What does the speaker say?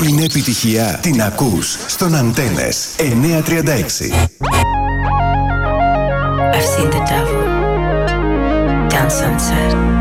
Είναι επιτυχία. Την ακούς στον Αντένες 936. I've seen the devil down sunset.